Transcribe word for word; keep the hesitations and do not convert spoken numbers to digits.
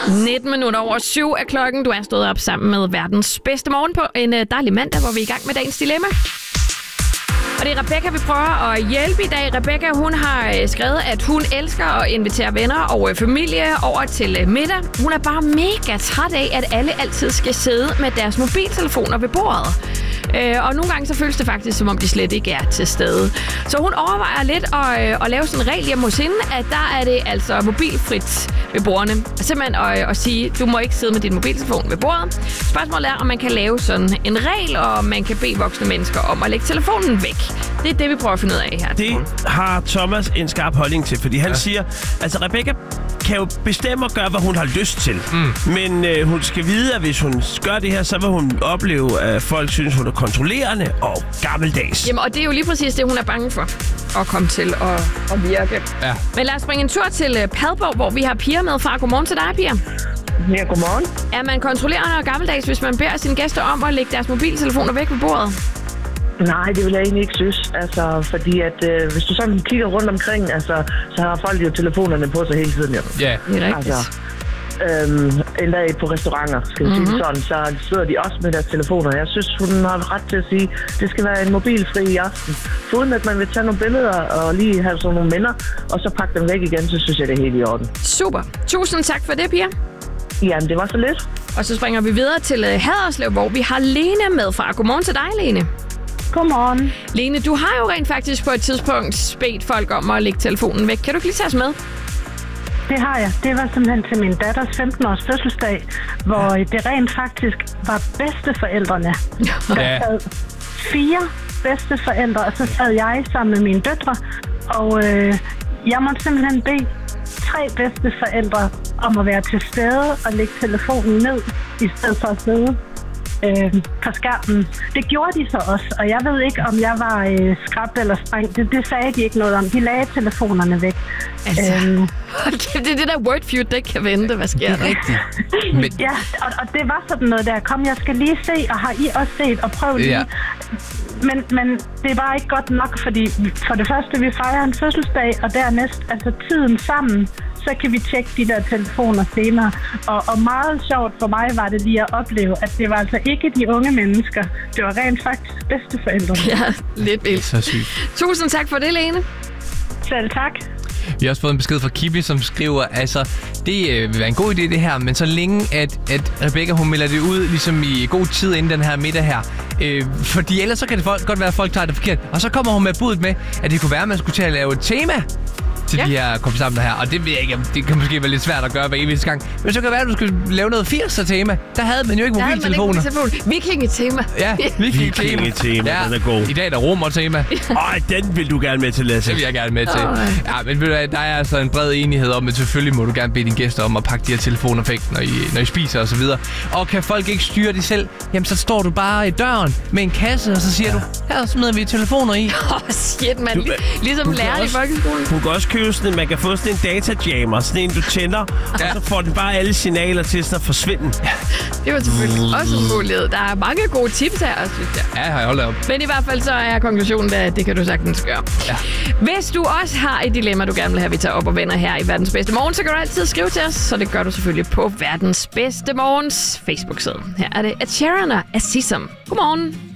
nitten minutter over syv er klokken. Du er stået op sammen med verdens bedste morgen på en dejlig mandag, hvor vi er i gang med dagens dilemma. Og det er Rebecca, vi prøver at hjælpe i dag. Rebecca, hun har skrevet, at hun elsker at invitere venner og familie over til middag. Hun er bare mega træt af, at alle altid skal sidde med deres mobiltelefoner ved bordet. Øh, og nogle gange så føles det faktisk, som om de slet ikke er til stede. Så hun overvejer lidt at, at lave sådan en regel hjemme hos hende, at der er det altså mobilfrit ved bordene. Simpelthen at, at sige, du må ikke sidde med din mobiltelefon ved bordet. Spørgsmålet er, om man kan lave sådan en regel, og man kan bede voksne mennesker om at lægge telefonen væk. Det er det, vi prøver at finde ud af her. Det har Thomas en skarp holdning til, fordi han ja. siger, altså Rebecca kan jo bestemme at gøre, hvad hun har lyst til. Mm. Men øh, hun skal vide, at hvis hun gør det her, så vil hun opleve, at folk synes, hun er kontrollerende og gammeldags. Jamen, og det er jo lige præcis det, hun er bange for at komme til at, at virke. Ja. Men lad os springe en tur til Padborg, hvor vi har Pia med fra. Godmorgen til dig, Pia. Ja, godmorgen. Er man kontrollerende og gammeldags, hvis man beder sine gæster om at lægge deres mobiltelefoner væk ved bordet? Nej, det vil jeg egentlig ikke synes. Altså, fordi at øh, hvis du sådan kigger rundt omkring, altså, så har folk jo telefonerne på sig hele tiden. Jo. Ja, det er rigtigt. Altså, øhm, endda på restauranter, skal mm-hmm. sige sådan, så sidder de også med deres telefoner. Jeg synes, hun har ret til at sige, at det skal være en mobilfri aften. Uden at man vil tage nogle billeder og lige have sådan nogle minder, og så pakke dem væk igen, så synes jeg, det er helt i orden. Super. Tusind tak for det, Pia. Jamen, det var så lidt. Og så springer vi videre til Haderslev, hvor vi har Lene med fra. Godmorgen til dig, Lene. Godmorgen. Lene, du har jo rent faktisk på et tidspunkt bedt folk om at lægge telefonen væk. Kan du ikke lige tage os med? Det har jeg. Det var simpelthen til min datters femten-års fødselsdag, hvor det rent faktisk var bedsteforældrene. Der Ja. sad fire bedsteforældre, og så sad jeg sammen med mine døtre, og øh, jeg måtte simpelthen bede tre bedsteforældre om at være til stede og lægge telefonen ned, i stedet for at sidde øh, på skærmen. Det gjorde de så også, og jeg ved ikke, om jeg var øh, skræbt eller streng. Det, det sagde de ikke noget om. De lagde telefonerne væk. Altså, Øhm, det er det der word feud, det kan vente. Hvad sker der? Rigtigt. Men, Ja, og, og det var sådan noget der. Kom, jeg skal lige se, og har I også set, og prøv lige. Ja. Men, men det er bare ikke godt nok, fordi for det første, vi fejrer en fødselsdag, og dernæst, altså tiden sammen, så kan vi tjekke de der telefoner senere. Og, og meget sjovt for mig var det lige at opleve, at det var altså ikke de unge mennesker. Det var rent faktisk bedsteforældrene. Ja, lidt vildt. så sygt. Tusind tak for det, Lene. Selv tak. Vi har også fået en besked fra Kibi, som skriver, altså, det øh, vil være en god idé det her, men så længe, at, at Rebecca, hun melder det ud, ligesom i god tid inden den her middag her. Øh, fordi ellers så kan det folk, godt være, at folk tager det forkert. Og så kommer hun med budet med, at det kunne være, at man skulle til at lave et tema til Ja. de her kompisamler her. Og det ved jeg ikke, det kan måske være lidt svært at gøre hver eneste gang. Men så kan det være, at du skulle lave noget firser-tema. Der havde man jo ikke Der havde man ikke mobiltelefoner. mobiltelefon. Vikingetema. Ja, viking-tema. Vikingetema, den er god. I dag er der romer-tema. Ej, den vil du gerne med til, Lasse. Det vil jeg gerne med til. Åh, Ja, men ved du hvad, der er altså en bred enighed om, at selvfølgelig må du gerne bede dine gæster om at pakke de her telefoner væk, når I, når I spiser og så videre. Og kan folk ikke styre det selv, jamen så står du bare i døren med en kasse, og så siger du, her smider vi telefoner i. Åh, oh, shit, man. Du- Ligesom du kan lærer i også- folkeskolen. Hun kan også købe sådan en, man kan få sådan en datajammer, sådan en du tænder, Ja. og så får den bare alle signaler til sådan at forsvinde. Det var selvfølgelig også en mulighed. Der er mange gode tips her, synes jeg. Ja, har jeg holdt op. Men i hvert fald så er konklusionen, at det kan du sagtens gøre. Ja. Hvis du også har et dilemma, du gerne vil have, vi tager op og vender her i Verdens Bedste Morgen, så kan du altid skrive til os, så det gør du selvfølgelig på Verdens Bedste Morgens Facebook-side. Her er det Ed Sheeran og Asisam. Godmorgen.